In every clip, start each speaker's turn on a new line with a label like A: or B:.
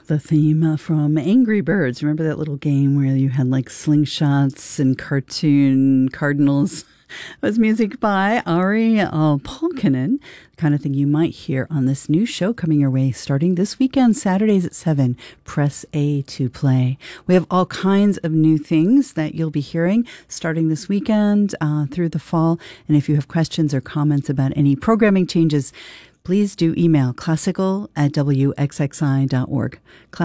A: the theme from Angry Birds. Remember that little game where you had like slingshots and cartoon cardinals? It was music by Ari Pulkkinen, the kind of thing you might hear on this new show coming your way starting this weekend, Saturdays at 7. Press A to play. We have all kinds of new things that you'll be hearing starting this weekend through the fall. And if you have questions or comments about any programming changes, please do email classical@wxxi.org.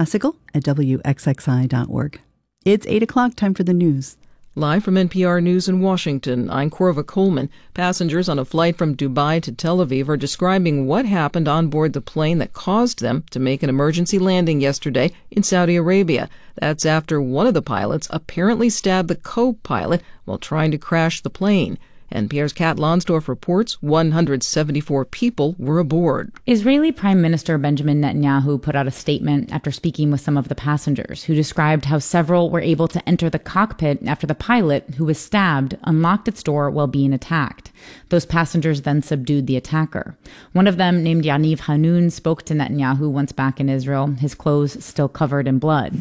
A: Classical@wxxi.org. It's 8 o'clock, time for the news.
B: Live from NPR News in Washington, I'm Corva Coleman. Passengers on a flight from Dubai to Tel Aviv are describing what happened on board the plane that caused them to make an emergency landing yesterday in Saudi Arabia. That's after one of the pilots apparently stabbed the co-pilot while trying to crash the plane. NPR's Kat Lonsdorf reports 174 people were aboard.
C: Israeli Prime Minister Benjamin Netanyahu put out a statement after speaking with some of the passengers, who described how several were able to enter the cockpit after the pilot, who was stabbed, unlocked its door while being attacked. Those passengers then subdued the attacker. One of them, named Yaniv Hanun, spoke to Netanyahu once back in Israel, his clothes still covered in blood.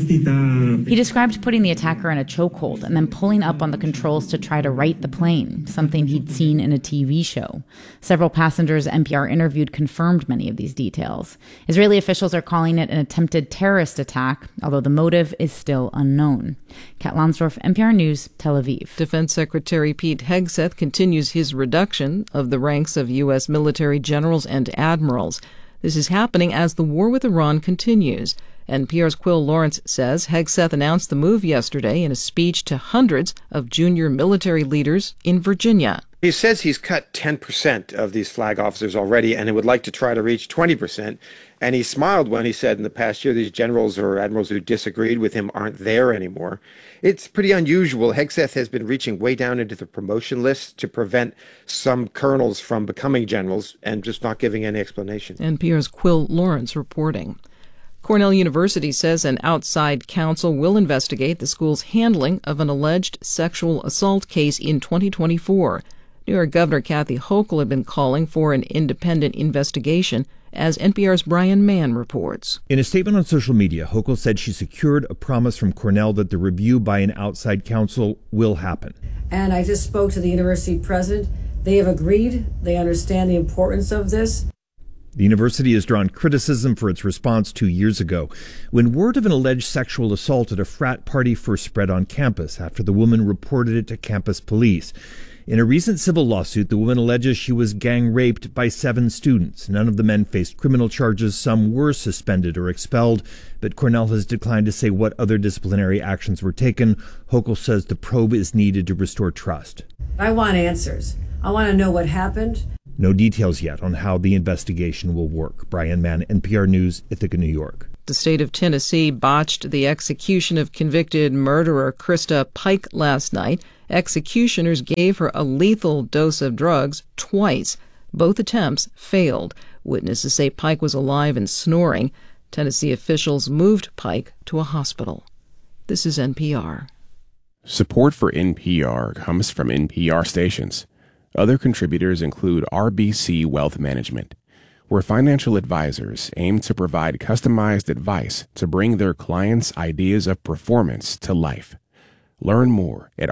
C: He described putting the attacker in a chokehold and then pulling up on the controls to try to right the plane, something he'd seen in a TV show. Several passengers NPR interviewed confirmed many of these details. Israeli officials are calling it an attempted terrorist attack, although the motive is still unknown. Kat Lonsdorf, NPR News, Tel Aviv.
B: Defense Secretary Pete Hegseth continues his reduction of the ranks of U.S. military generals and admirals. This is happening as the war with Iran continues. NPR's Quill Lawrence says Hegseth announced the move yesterday in a speech to hundreds of junior military leaders in Virginia.
D: He says he's cut 10% of these flag officers already, and he would like to try to reach 20%. And he smiled when he said in the past year these generals or admirals who disagreed with him aren't there anymore. It's pretty unusual. Hegseth has been reaching way down into the promotion list to prevent some colonels from becoming generals and just not giving any explanation.
B: NPR's Quill Lawrence reporting. Cornell University says an outside counsel will investigate the school's handling of an alleged sexual assault case in 2024. New York Governor Kathy Hochul had been calling for an independent investigation, as NPR's Brian Mann reports.
E: In a statement on social media, Hochul said she secured a promise from Cornell that the review by an outside counsel will happen.
F: And I just spoke to the university president. They have agreed. They understand the importance of this.
E: The university has drawn criticism for its response 2 years ago, when word of an alleged sexual assault at a frat party first spread on campus after the woman reported it to campus police. In a recent civil lawsuit, the woman alleges she was gang raped by 7 students. None of the men faced criminal charges. Some were suspended or expelled, but Cornell has declined to say what other disciplinary actions were taken. Hochul says the probe is needed to restore trust.
F: I want answers. I want to know what happened.
E: No details yet on how the investigation will work. Brian Mann, NPR News, Ithaca, New York.
B: The state of Tennessee botched the execution of convicted murderer Krista Pike last night. Executioners gave her a lethal dose of drugs twice. Both attempts failed. Witnesses say Pike was alive and snoring. Tennessee officials moved Pike to a hospital. This is NPR.
G: Support for NPR comes from NPR stations. Other contributors include RBC Wealth Management, where financial advisors aim to provide customized advice to bring their clients' ideas of performance to life. Learn more at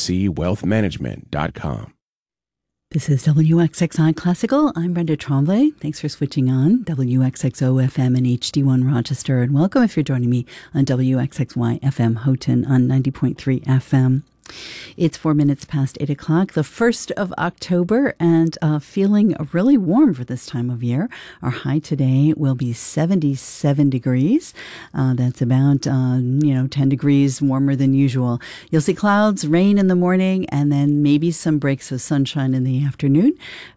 G: rbcwealthmanagement.com.
A: This is WXXI Classical. I'm Brenda Tremblay. Thanks for switching on WXXO FM and HD1 Rochester. And welcome if you're joining me on WXXY FM Houghton on 90.3 FM. It's 4 minutes past 8 o'clock, the 1st of October, and feeling really warm for this time of year. Our high today will be 77 degrees. That's about, 10 degrees warmer than usual. You'll see clouds, rain in the morning, and then maybe some breaks of sunshine in the afternoon.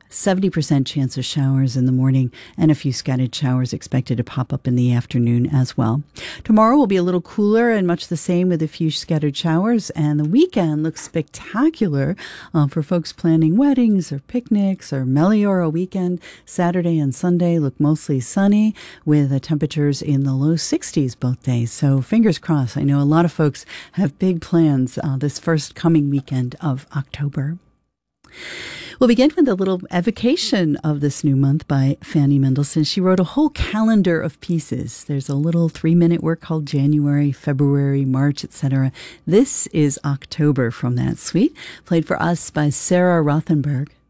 A: 70% chance of showers in the morning, and a few scattered showers expected to pop up in the afternoon as well. Tomorrow will be a little cooler and much the same with a few scattered showers, and the weekend looks spectacular for folks planning weddings or picnics or Meliora weekend. Saturday and Sunday look mostly sunny with the temperatures in the low 60s both days. So fingers crossed. I know a lot of folks have big plans this first coming weekend of October. We'll begin with a little evocation of this new month by Fanny Mendelssohn. She wrote a whole calendar of pieces. There's a little 3-minute work called January, February, March, etc. This is October from that suite, played for us by Sarah Rothenberg.